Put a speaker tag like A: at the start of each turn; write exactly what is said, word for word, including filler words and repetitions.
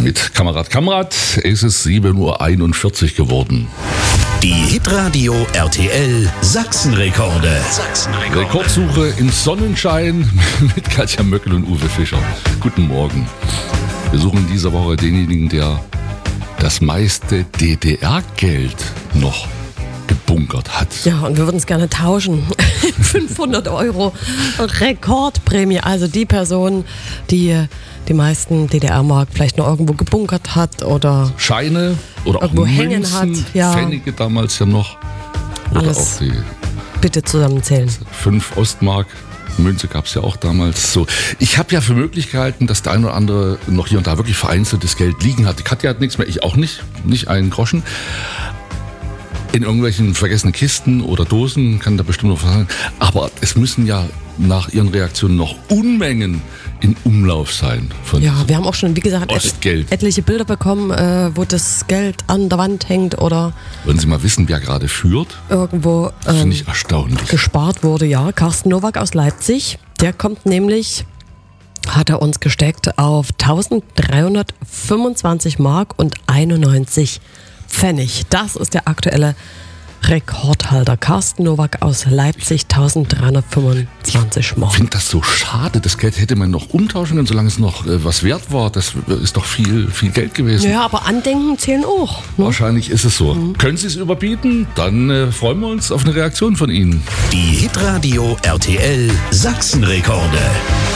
A: Mit Kamerad Kamerad ist es sieben Uhr einundvierzig geworden.
B: Die Hitradio R T L Sachsenrekorde. Sachsenrekorde.
A: Rekordsuche im Sonnenschein mit Katja Möckel und Uwe Fischer. Guten Morgen. Wir suchen in dieser Woche denjenigen, der das meiste D D R-Geld noch gebunkert hat.
C: Ja, und wir würden es gerne tauschen. fünfhundert Euro Rekordprämie. Also die Person, die die meisten D D R-Mark vielleicht noch irgendwo gebunkert hat oder
A: Scheine oder auch
C: irgendwo hängen
A: Münzen,
C: hat. Ja.
A: Pfennige damals ja noch. Oder
C: Alles
A: auch die
C: bitte zusammenzählen.
A: fünf Ostmark. Münze gab es ja auch damals. So, ich habe ja für möglich gehalten, dass der ein oder andere noch hier und da wirklich vereinzeltes Geld liegen hat. Katja hat nichts mehr, ich auch nicht. Nicht einen Groschen. In irgendwelchen vergessenen Kisten oder Dosen kann da bestimmt noch was sein. Aber es müssen ja nach ihren Reaktionen noch Unmengen in Umlauf sein. Von
C: Ja, wir haben auch schon, wie gesagt, et-
A: Ostgeld.
C: etliche Bilder bekommen, äh, wo das Geld an der Wand hängt oder
A: Wollen Sie mal wissen, wer gerade führt?
C: irgendwo
A: Das finde
C: ähm,
A: ich erstaunlich.
C: gespart wurde. Ja, Carsten Nowak aus Leipzig, der kommt nämlich, hat er uns gesteckt, auf dreizehnhundertfünfundzwanzig Mark und einundneunzig Pfennig. Das ist der aktuelle Rekordhalter. Carsten Nowak aus Leipzig, dreizehnhundertfünfundzwanzig
A: Ich
C: Mark.
A: finde das so schade. Das Geld hätte man noch umtauschen können, solange es noch äh, was wert war. Das ist doch viel, viel Geld gewesen.
C: Ja, aber Andenken zählen auch. Ne?
A: Wahrscheinlich ist es so. Mhm. Können Sie es überbieten? Dann äh, freuen wir uns auf eine Reaktion von Ihnen.
B: Die Hitradio R T L Sachsenrekorde.